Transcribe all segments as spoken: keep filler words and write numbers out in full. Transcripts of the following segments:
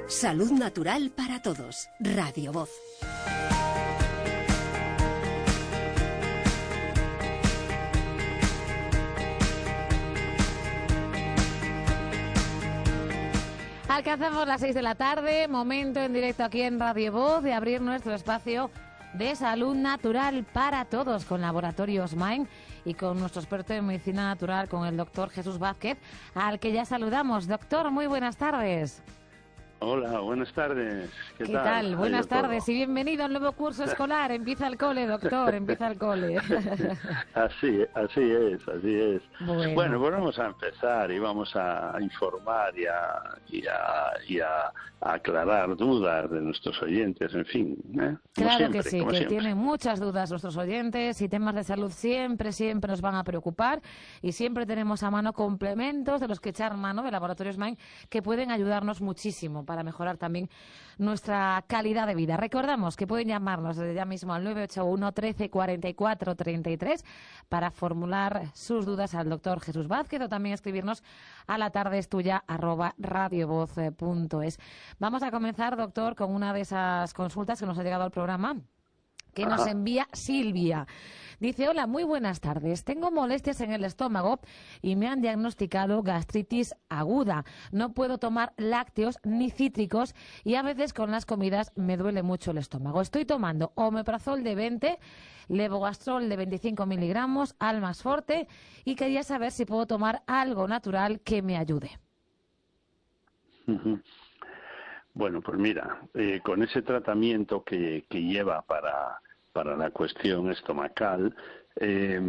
Salud natural para todos. Radio Voz. Alcanzamos las seis de la tarde, momento en directo aquí en Radio Voz de abrir nuestro espacio de salud natural para todos con Laboratorios Main y con nuestro experto en medicina natural, con el doctor Jesús Vázquez, al que ya saludamos. Doctor, muy buenas tardes. Hola, buenas tardes. ¿Qué, ¿Qué tal? tal? Buenas todo? tardes y bienvenido al nuevo curso escolar. Empieza el cole, doctor, empieza el cole. Así, así es, así es. Bueno. bueno, pues vamos a empezar y vamos a informar y a, y a, y a, a aclarar dudas de nuestros oyentes, en fin. ¿eh? Claro siempre, que sí, que siempre. tienen muchas dudas nuestros oyentes y temas de salud siempre, siempre nos van a preocupar y siempre tenemos a mano complementos de los que echar mano de Laboratorios Main que pueden ayudarnos muchísimo para mejorar también nuestra calidad de vida. Recordamos que pueden llamarnos desde ya mismo al nueve ocho uno, trece, cuarenta y cuatro, treinta y tres para formular sus dudas al doctor Jesús Vázquez o también escribirnos a la tarde es tuya arroba radiovoz punto es. Vamos a comenzar, doctor, con una de esas consultas que nos ha llegado al programa, que nos envía Silvia. Dice, hola, muy buenas tardes. Tengo molestias en el estómago y me han diagnosticado gastritis aguda. No puedo tomar lácteos ni cítricos y a veces con las comidas me duele mucho el estómago. Estoy tomando omeprazol de veinte, levogastrol de veinticinco miligramos, Almas Forte y quería saber si puedo tomar algo natural que me ayude. Uh-huh. Bueno, pues mira, eh, con ese tratamiento que, que lleva para, para la cuestión estomacal, eh,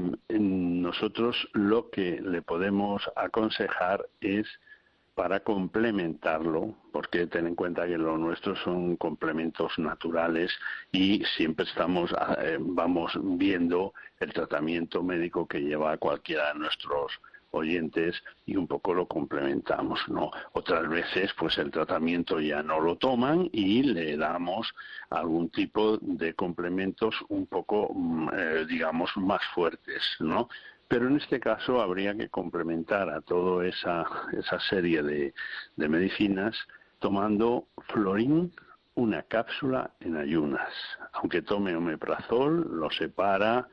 nosotros lo que le podemos aconsejar es para complementarlo, porque ten en cuenta que lo nuestro son complementos naturales y siempre estamos eh, vamos viendo el tratamiento médico que lleva cualquiera de nuestros oyentes y un poco lo complementamos, ¿no? Otras veces pues el tratamiento ya no lo toman y le damos algún tipo de complementos un poco eh, digamos más fuertes, ¿no? Pero en este caso habría que complementar a toda esa esa serie de, de medicinas tomando Florin, una cápsula en ayunas. Aunque tome omeprazol, lo separa,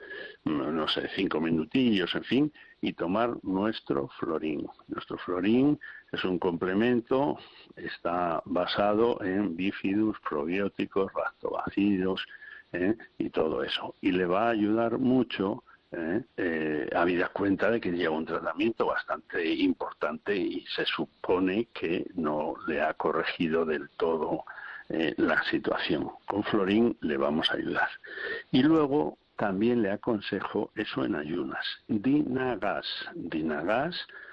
no sé, cinco minutillos, en fin, y tomar nuestro Florin. Nuestro Florin es un complemento, está basado en bifidus, probióticos, lactobacilos, ¿eh? y todo eso. Y le va a ayudar mucho, ¿eh? Eh, habida cuenta de que lleva un tratamiento bastante importante y se supone que no le ha corregido del todo Eh, la situación. Con Florin le vamos a ayudar. Y luego también le aconsejo eso en ayunas. Dinagas. Dinagas,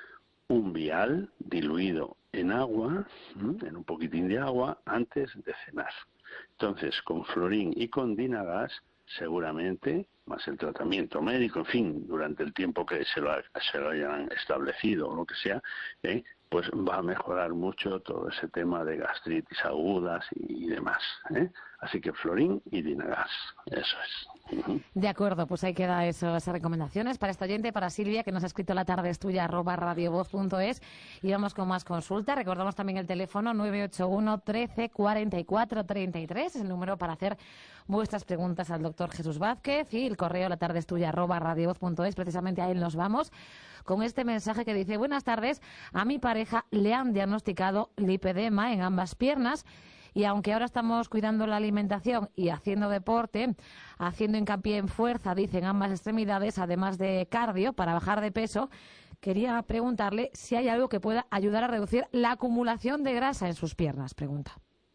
un vial diluido en agua, en un poquitín de agua, antes de cenar. Entonces, con Florin y con Dinagas, seguramente, más el tratamiento médico, en fin, durante el tiempo que se lo, se lo hayan establecido o lo que sea, ¿eh? pues va a mejorar mucho todo ese tema de gastritis agudas y demás, ¿eh? Así que Florin y Dinagas, eso es. Uh-huh. De acuerdo, pues ahí queda eso, esas recomendaciones para esta oyente, para Silvia, que nos ha escrito la tarde es tuya, arroba radiovoz punto es, y vamos con más consultas. Recordamos también el teléfono nueve ocho uno, trece, cuarenta y cuatro, treinta y tres, es el número para hacer vuestras preguntas al doctor Jesús Vázquez, y el correo la tarde es tuya, arroba radiovoz punto es, precisamente a él nos vamos, con este mensaje que dice, buenas tardes, a mi pareja le han diagnosticado lipedema en ambas piernas y aunque ahora estamos cuidando la alimentación y haciendo deporte, haciendo hincapié en fuerza, dicen ambas extremidades, además de cardio para bajar de peso, quería preguntarle si hay algo que pueda ayudar a reducir la acumulación de grasa en sus piernas, pregunta.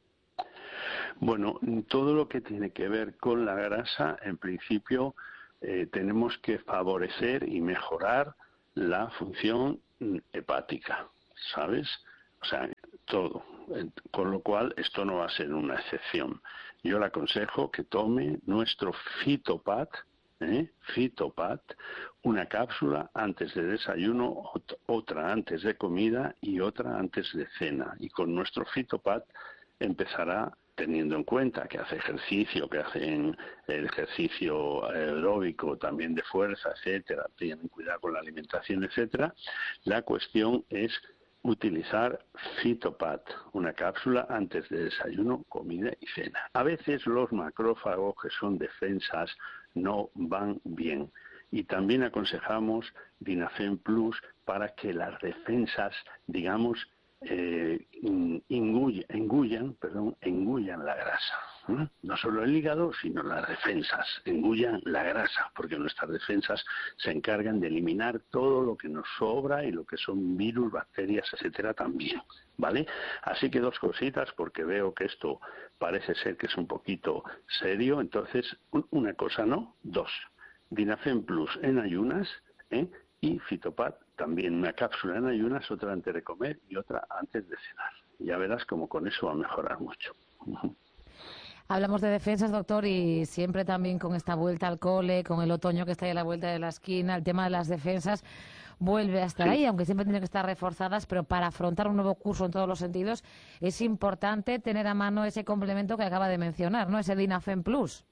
Bueno, todo lo que tiene que ver con la grasa, en principio, eh, tenemos que favorecer y mejorar la función hepática, ¿sabes? O sea, todo. Con lo cual, esto no va a ser una excepción. Yo le aconsejo que tome nuestro Fitopat, ¿eh? Fitopat, una cápsula antes de desayuno, otra antes de comida y otra antes de cena. Y con nuestro Fitopat empezará, teniendo en cuenta que hace ejercicio, que hacen el ejercicio aeróbico, también de fuerza, etcétera, tienen cuidado con la alimentación, etcétera. La cuestión es utilizar Fitopat, una cápsula antes de desayuno, comida y cena. A veces los macrófagos, que son defensas, no van bien. Y también aconsejamos Dinafen Plus para que las defensas, digamos, eh, engullan, engullan, perdón, engullan la grasa. ¿eh? No solo el hígado, sino las defensas, engullan la grasa, porque nuestras defensas se encargan de eliminar todo lo que nos sobra y lo que son virus, bacterias, etcétera, también, ¿vale? Así que dos cositas, porque veo que esto parece ser que es un poquito serio. Entonces, una cosa no, dos. Dinafen Plus en ayunas, ¿eh? y Fitopat también, una cápsula en ayunas, otra antes de comer y otra antes de cenar. Ya verás como con eso va a mejorar mucho. Hablamos de defensas, doctor, y siempre también con esta vuelta al cole, con el otoño que está ahí a la vuelta de la esquina, el tema de las defensas vuelve a estar sí. ahí, aunque siempre tienen que estar reforzadas, pero para afrontar un nuevo curso en todos los sentidos es importante tener a mano ese complemento que acaba de mencionar, ¿no? Ese Dinafen Plus.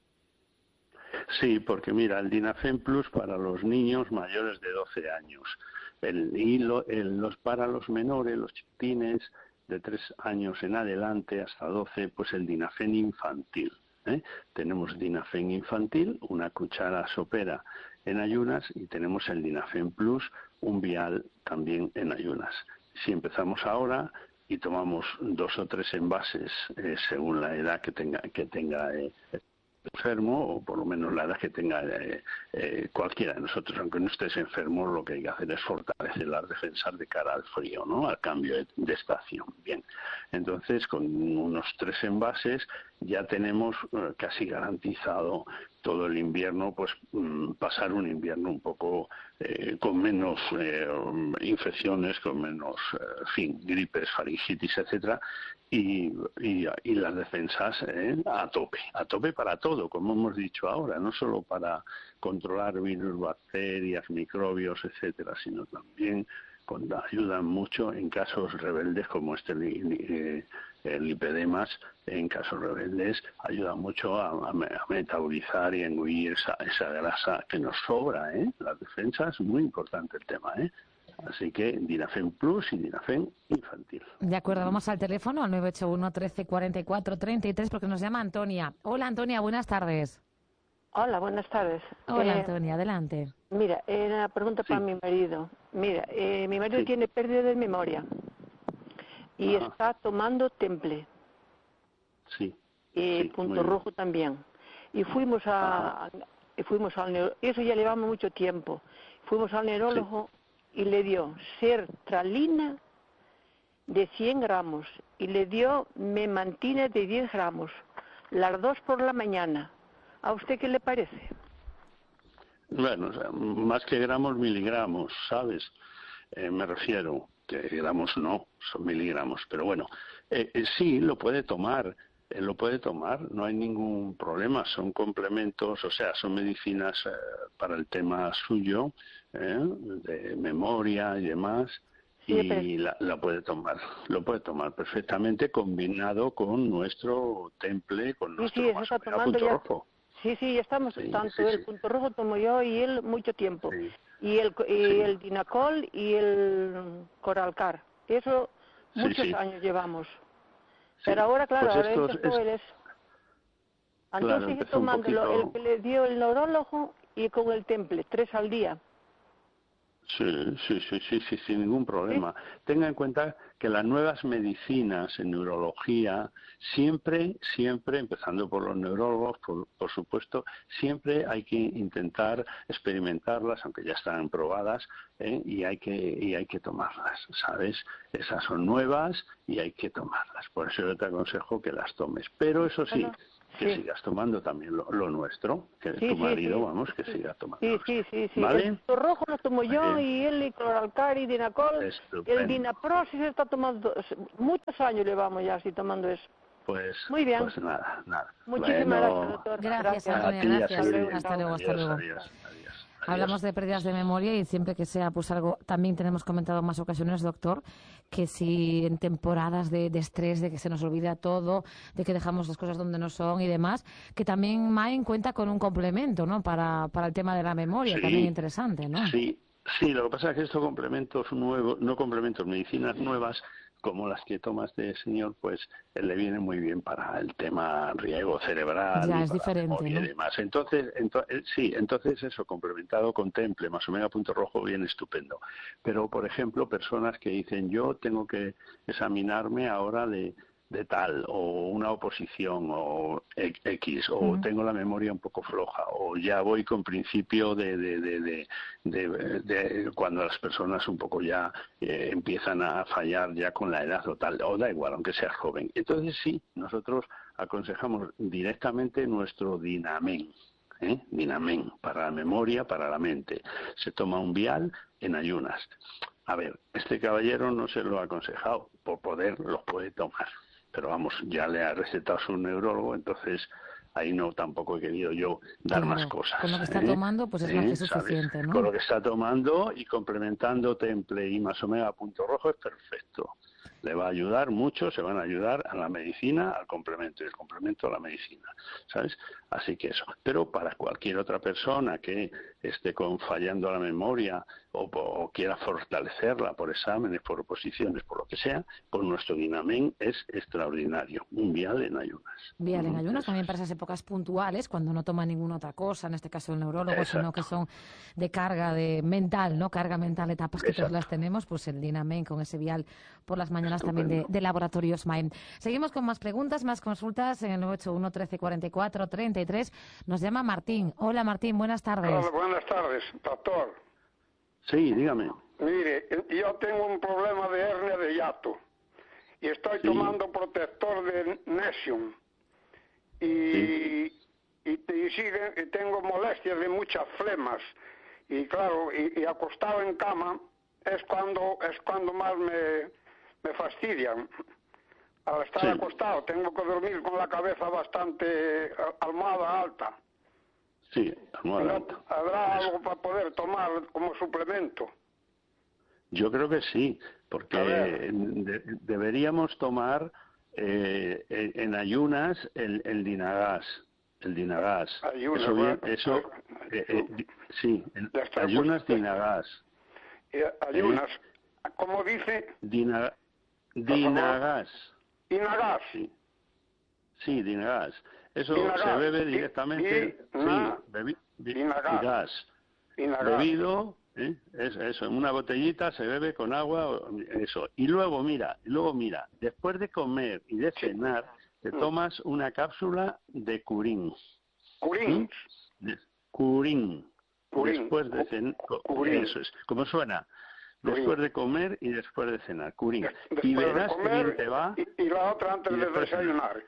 Sí, porque mira, el Dinafen Plus para los niños mayores de doce años, el, y lo, el, los para los menores, los chiquitines de tres años en adelante hasta doce, pues el Dinafen infantil. ¿eh? Tenemos Dinafen infantil, una cuchara sopera en ayunas, y tenemos el Dinafen Plus, un vial también en ayunas. Si empezamos ahora y tomamos dos o tres envases eh, según la edad que tenga que tenga eh, enfermo, o por lo menos la edad que tenga eh, eh, cualquiera de nosotros, aunque no estés enfermo, lo que hay que hacer es fortalecer las defensas de cara al frío, ¿no? Al cambio de, de estación. Bien, entonces con unos tres envases ya tenemos eh, casi garantizado todo el invierno, pues mm, pasar un invierno un poco eh, con menos eh, infecciones, con menos, eh, en fin, gripes, faringitis, etcétera, y, y, y las defensas eh, a tope, a tope para todo, como hemos dicho ahora, no solo para controlar virus, bacterias, microbios, etcétera, sino también cuando ayudan mucho en casos rebeldes como este eh, el lipedemas, en casos rebeldes ayuda mucho a, a, a metabolizar y engullir esa, esa grasa que nos sobra, ¿eh? Las defensas, muy importante el tema, ¿eh? Así que Dinafen Plus y Dinafen infantil. De acuerdo, vamos al teléfono, al nueve ocho uno, trece, cuarenta y cuatro, treinta y tres, porque nos llama Antonia. Hola, Antonia, buenas tardes. Hola, buenas tardes. Hola, eh, Antonia, adelante. Mira, era una pregunta sí. para mi marido. Mira, eh, mi marido sí. tiene pérdida de memoria y Ajá. está tomando Temple. Sí. Y sí, punto rojo también. Y fuimos a, a fuimos al neuro, eso ya llevamos mucho tiempo. Fuimos al neurólogo sí. y le dio sertralina de cien gramos y le dio memantina de diez gramos, las dos por la mañana. ¿A usted qué le parece? Bueno, o sea, más que gramos, miligramos, ¿sabes? Eh, me refiero, que gramos no, son miligramos, pero bueno, eh, eh, sí, lo puede tomar, eh, lo puede tomar, no hay ningún problema, son complementos, o sea, son medicinas eh, para el tema suyo, eh, de memoria y demás, y sí, la, la puede tomar, lo puede tomar perfectamente combinado con nuestro Temple, con nuestro sí, sí, punto ya... rojo. Sí, sí, ya estamos, sí, tanto sí, el sí. punto rojo tomo yo y él mucho tiempo. Sí. Y el y sí. el Dinacol y el Coralcar. Eso muchos sí, sí. años llevamos. Sí. Pero ahora, claro, pues ahora empezó es... él es... Entonces claro, sigue tomándolo, poquito... el que le dio el neurólogo y con el Temple, tres al día. Sí, sí, sí, sí, sí, sin ningún problema. ¿Sí? Tenga en cuenta que las nuevas medicinas en neurología siempre, siempre, empezando por los neurólogos, por, por supuesto, siempre hay que intentar experimentarlas, aunque ya están probadas, ¿eh? y hay que y hay que tomarlas, ¿sabes? Esas son nuevas y hay que tomarlas. Por eso yo te aconsejo que las tomes. Pero eso sí, bueno, que sí. sigas tomando también lo, lo nuestro, que sí, tu marido, sí, sí. vamos, que siga tomando. Sí, sí, sí, sí. ¿Vale? El punto rojo lo tomo yo Bien. y él, y Cloralcar y Dinacol. Estupendo. El Dinapro sí se está tomando, muchos años llevamos ya así tomando eso. Pues, Muy bien. Pues nada, nada. Muchísimas bueno, gracias, doctor. Gracias, Antonia, gracias. Hasta luego, hasta luego. Hasta luego. Adiós, adiós, adiós. Hablamos de pérdidas de memoria y siempre que sea pues algo, también tenemos comentado en más ocasiones, doctor, que si en temporadas de, de estrés, de que se nos olvida todo, de que dejamos las cosas donde no son y demás, que también Main cuenta con un complemento, ¿no? Para, para el tema de la memoria, sí, también interesante, ¿no? Sí, Sí, lo que pasa es que estos complementos nuevos, no complementos, medicinas nuevas, como las que toma este señor, pues eh, le viene muy bien para el tema riego cerebral ya, y es para la diferente, memoria, ¿no? y demás. Entonces, ento, eh, sí, entonces eso, complementado con Temple, más omega punto rojo, bien estupendo. Pero, por ejemplo, personas que dicen, yo tengo que examinarme ahora de de tal, o una oposición, o X, o uh-huh. tengo la memoria un poco floja, o ya voy con principio de, de, de, de, de, de cuando las personas un poco ya eh, empiezan a fallar ya con la edad o tal, o da igual, aunque seas joven. Entonces sí, nosotros aconsejamos directamente nuestro Dinamen. ¿Eh? Dinamen, para la memoria, para la mente. Se toma un vial en ayunas. A ver, este caballero no se lo ha aconsejado, por poder lo puede tomar. Pero vamos, ya le ha recetado su neurólogo, entonces ahí no tampoco he querido yo dar claro, más cosas. Con lo que está ¿eh? tomando, pues es ¿Eh? más que suficiente, ¿Sabes? ¿no? Con lo que está tomando y complementando Temple y más omega punto rojo es perfecto. Le va a ayudar mucho, se van a ayudar a la medicina, al complemento y el complemento a la medicina, ¿sabes? Así que eso. Pero para cualquier otra persona que esté con fallando la memoria o, o quiera fortalecerla por exámenes, por oposiciones, por lo que sea, pues nuestro Dinamen es extraordinario. Un vial en ayunas. Vial en ayunas, también para esas épocas puntuales, cuando no toma ninguna otra cosa, en este caso el neurólogo, exacto, sino que son de carga de mental, ¿no? Carga mental, etapas que exacto, todas las tenemos, pues el Dinamen con ese vial por las mañanas estupendo, también de, de Laboratorios Main. Seguimos con más preguntas, más consultas en el nueve ocho uno, trece, cuarenta y cuatro, treinta y tres. Nos llama Martín. Hola Martín, buenas tardes. Hola, buenas tardes, doctor. Sí, dígame. Mire, yo tengo un problema de hernia de hiato y estoy sí. tomando protector de Nexium y, sí. y, y, sigue, y tengo molestias de muchas flemas y claro, y, y acostado en cama es cuando es cuando más me, me fastidian. Al estar sí. acostado tengo que dormir con la cabeza bastante almohada alta. Sí, almohada alta. ¿Habrá Eso. algo para poder tomar como suplemento? Yo creo que sí, porque de, deberíamos tomar eh, en ayunas el, el Dinagas. El Dinagas. Ayunas, eso, bueno, eso eh, eh, sí, el, ayunas pues, Dinagas. Eh, ayunas, eh, ¿cómo dice? Dina, Dinagas. Dinagas. Sí, sí, Dinagas. Eso Dinagas. se bebe directamente. Di, na, sí, bebi, di, Dinagas. Dinagas. Bebido. ¿Eh? Eso, eso, en una botellita se bebe con agua, eso. Y luego, mira, luego mira, después de comer y de cenar, te tomas una cápsula de curín. ¿Curín? ¿Mm? Curín. Curín. Después de cenar, eso es, ¿cómo suena? Después curín. de comer y después de cenar, curín. Después y verás de comer, que bien te va. Y, y la otra antes de desayunar.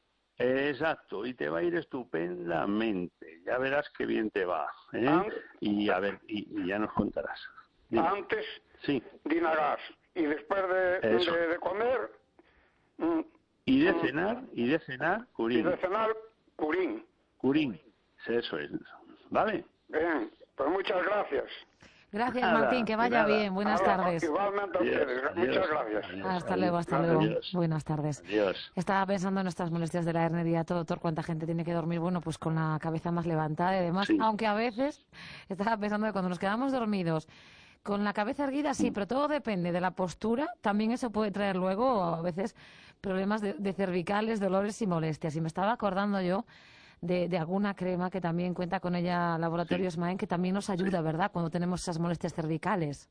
Exacto, y te va a ir estupendamente, ya verás qué bien te va, ¿eh? Antes, y a ver, y, y ya nos contarás. Dime. Antes, sí. Dinagas, y después de, de, de comer... Mm, y de cenar, y de cenar, curín. Y de cenar, curín. Curín, eso es, ¿vale? Bien, pues muchas gracias. Gracias, nada, Martín, que vaya nada. bien. Buenas Ahora, tardes. Igualmente a ustedes. Adiós, muchas gracias. Adiós, hasta adiós, luego, hasta adiós, luego. Adiós. Buenas tardes. Adiós. Estaba pensando en estas molestias de la hernia de hiato, doctor, cuánta gente tiene que dormir, bueno, pues con la cabeza más levantada y demás. Sí. Aunque a veces estaba pensando que cuando nos quedamos dormidos con la cabeza erguida, sí, pero todo depende de la postura. También eso puede traer luego a veces problemas de, de cervicales, dolores y molestias. Y me estaba acordando yo De, de alguna crema que también cuenta con ella Laboratorios sí. Main, que también nos ayuda, sí. ¿verdad?, cuando tenemos esas molestias cervicales.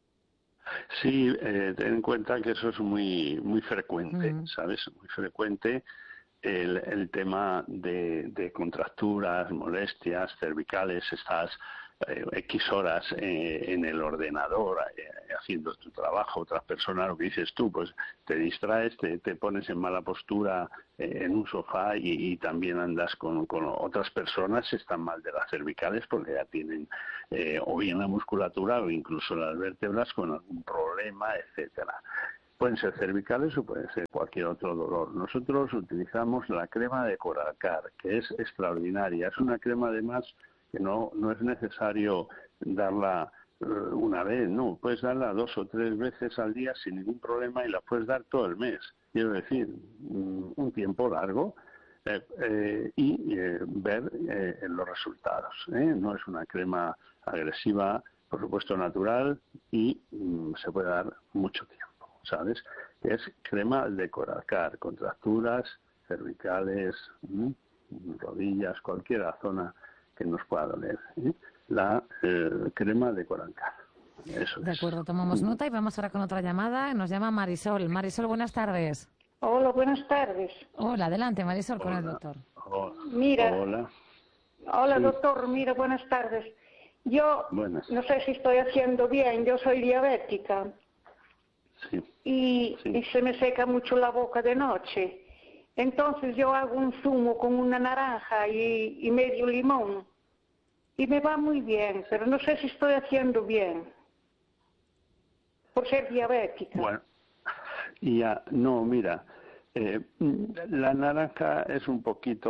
Sí, eh, ten en cuenta que eso es muy muy frecuente, mm. ¿sabes? Muy frecuente el, el tema de, de contracturas, molestias cervicales, estás eh, X horas eh, en el ordenador eh, haciendo tu trabajo, otras personas, lo que dices tú, pues te distraes, te, te pones en mala postura eh, en un sofá y, y también andas con, con otras personas, están mal de las cervicales porque ya tienen eh, o bien la musculatura o incluso las vértebras con algún problema, etcétera. Pueden ser cervicales o pueden ser cualquier otro dolor. Nosotros utilizamos la crema de Coralcar, que es extraordinaria. Es una crema además que no, no es necesario darla uh, una vez, no. Puedes darla dos o tres veces al día sin ningún problema y la puedes dar todo el mes. Quiero decir, um, un tiempo largo eh, eh, y eh, ver eh, los resultados, ¿eh? No es una crema agresiva por supuesto natural y mm, se puede dar mucho tiempo, ¿sabes? Es crema de Coralcar, contracturas cervicales, ¿eh? rodillas, cualquier zona que nos pueda doler, ¿eh? La eh, crema de Coralcar. Eso de es. acuerdo, tomamos nota y vamos ahora con otra llamada. Nos llama Marisol. Marisol, buenas tardes. Hola, buenas tardes. Hola, adelante, Marisol, Hola. con el doctor. Hola. Mira. Hola. Hola, Sí. doctor. Mira, buenas tardes. Yo Buenas. no sé si estoy haciendo bien. Yo soy diabética. Sí. Y, Sí. y se me seca mucho la boca de noche. Entonces yo hago un zumo con una naranja y, y medio limón. Y me va muy bien, pero no sé si estoy haciendo bien. Por ser diabética. Bueno, ya, no, mira, eh, la naranja es un poquito